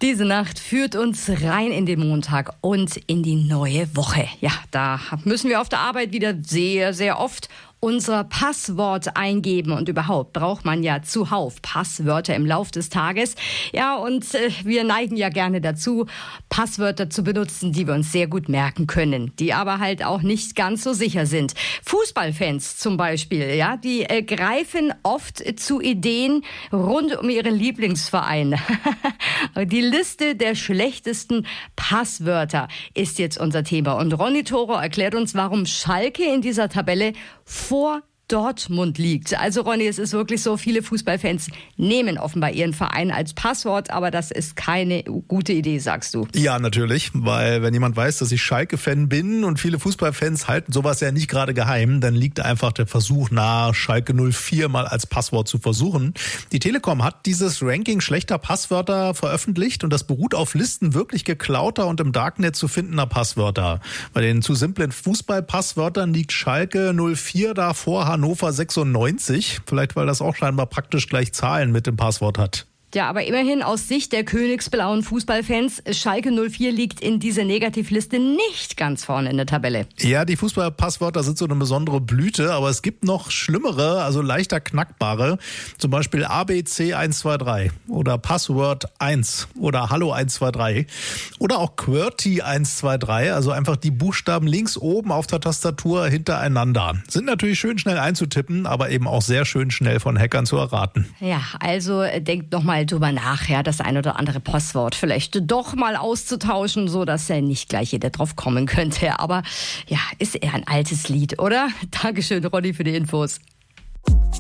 Diese Nacht führt uns rein in den Montag und in die neue Woche. Ja, da müssen wir auf der Arbeit wieder sehr, sehr oft unser Passwort eingeben. Und überhaupt braucht man ja zuhauf Passwörter im Lauf des Tages. Ja, und wir neigen ja gerne dazu, Passwörter zu benutzen, die wir uns sehr gut merken können, die aber halt auch nicht ganz so sicher sind. Fußballfans zum Beispiel, ja, die greifen oft zu Ideen rund um ihren Lieblingsverein. Die Liste der schlechtesten Passwörter ist jetzt unser Thema. Und Ronny Toro erklärt uns, warum Schalke in dieser Tabelle vor Dortmund liegt. Also Ronny, es ist wirklich so, viele Fußballfans nehmen offenbar ihren Verein als Passwort, aber das ist keine gute Idee, sagst du. Ja, natürlich, weil wenn jemand weiß, dass ich Schalke-Fan bin und viele Fußballfans halten sowas ja nicht gerade geheim, dann liegt einfach der Versuch nahe, Schalke 04 mal als Passwort zu versuchen. Die Telekom hat dieses Ranking schlechter Passwörter veröffentlicht und das beruht auf Listen wirklich geklauter und im Darknet zu findender Passwörter. Bei den zu simplen Fußballpasswörtern liegt Schalke 04 da vor Hannover 96, vielleicht weil das auch scheinbar praktisch gleich Zahlen mit dem Passwort hat. Ja, aber immerhin aus Sicht der königsblauen Fußballfans, Schalke 04 liegt in dieser Negativliste nicht ganz vorne in der Tabelle. Ja, die Fußballpasswörter sind so eine besondere Blüte, aber es gibt noch schlimmere, also leichter knackbare, zum Beispiel ABC 123 oder Password 1 oder Hallo 123 oder auch QWERTY 123, also einfach die Buchstaben links oben auf der Tastatur hintereinander. Sind natürlich schön schnell einzutippen, aber eben auch sehr schön schnell von Hackern zu erraten. Ja, also denkt noch mal drüber nach, ja, das ein oder andere Passwort vielleicht doch mal auszutauschen, so dass ja nicht gleich jeder drauf kommen könnte. Aber ja, ist eher ein altes Lied, oder? Dankeschön, Ronny, für die Infos.